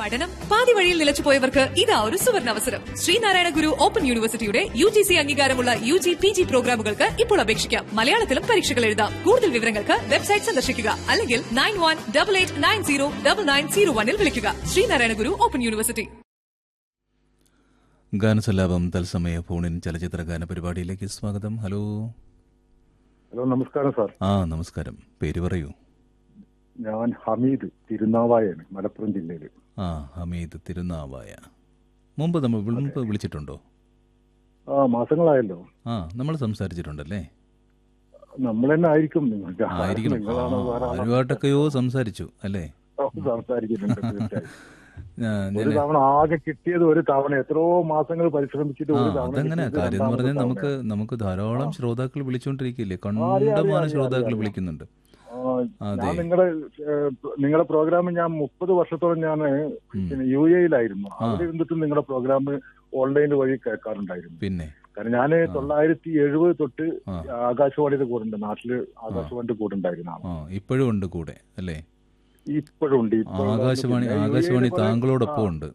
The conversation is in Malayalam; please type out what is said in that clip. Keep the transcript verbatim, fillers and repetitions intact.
പഠനം പാതി വഴിയിൽ നിലച്ചുപോയവർക്ക് ഇതാ ഒരു സുവർണാവസരം. ശ്രീനാരായണ ഗുരു ഓപ്പൺ യൂണിവേഴ്സിറ്റിയുടെ യു ജി സി അംഗീകാരമുള്ള യു ജി പി ജി പ്രോഗ്രാമുകൾക്ക് ഇപ്പോൾ അപേക്ഷിക്കാം. മലയാളത്തിലും പരീക്ഷകൾ എഴുതാം. കൂടുതൽ വിവരങ്ങൾക്ക് വെബ്സൈറ്റ് സന്ദർശിക്കുക, അല്ലെങ്കിൽ nine one double eight nine zero double nine zero വണ്ണിൽ വിളിക്കുക. ശ്രീനാരായണ ഗുരു ഓപ്പൺ യൂണിവേഴ്സിറ്റി. ഗാനസല്ലാപം തത്സമയ ഫോണിൻ ചലച്ചിത്ര ഗാന പരിപാടിയിലേക്ക് സ്വാഗതം. ഹലോ ഹലോ, നമസ്കാരം സാർ. ആ നമസ്കാരം. പേര് പറയൂ. ഞാൻ ഹമീദ്, തിരുനാവായാണ്, മലപ്പുറം ജില്ലയിൽ. ആ ഹമീദ്, തിരുനാവായ. മുമ്പ് നമ്മൾ മുമ്പ് വിളിച്ചിട്ടുണ്ടോ? ആ മാസങ്ങളായല്ലോ. ആ നമ്മൾ സംസാരിച്ചിട്ടുണ്ടല്ലേ? നമ്മൾ തന്നെ ആയിരിക്കും. നിങ്ങൾക്ക് ആയിരിക്കണം. ഒരുപാട്ടൊക്കെയോ സംസാരിച്ചു അല്ലേ? സംസാരിക്കുന്നുണ്ട്. ഒരു തവണ ആകെ കിട്ടിയത് ഒരു തവണ, എത്രയോ മാസങ്ങൾ പരിശ്രമിച്ചിട്ട് ഒരു തവണ. അതങ്ങനെ കാര്യം എന്ന് പറഞ്ഞാൽ നമുക്ക് നമുക്ക് ധാരാളം ശ്രോതാക്കൾ വിളിച്ചുകൊണ്ടിരിക്കില്ലേ? കണ്ടമാന ശ്രോതാക്കൾ വിളിക്കുന്നുണ്ട്. ഞാൻ നിങ്ങളുടെ നിങ്ങളുടെ പ്രോഗ്രാം ഞാൻ മുപ്പത് വർഷത്തോളം ഞാൻ യു എയിലായിരുന്നു. അവിടെ ഇരുന്നിട്ട് നിങ്ങളുടെ പ്രോഗ്രാം ഓൺലൈൻ വഴി കേൾക്കാറുണ്ടായിരുന്നു. പിന്നെ കാരണം ഞാൻ തൊള്ളായിരത്തി എഴുപത് തൊട്ട് ആകാശവാണിയുടെ കൂടെ ഉണ്ട്, നാട്ടില് ആകാശവാണിയുടെ കൂടെ ഉണ്ടായിരുന്ന ആളാണ്. ഇപ്പോഴും ഉണ്ട് കൂടെ അല്ലേ? ഇപ്പോഴും ഉണ്ട്. ആകാശവാണി ആകാശവാണി താങ്കളോടൊപ്പം ഉണ്ട്.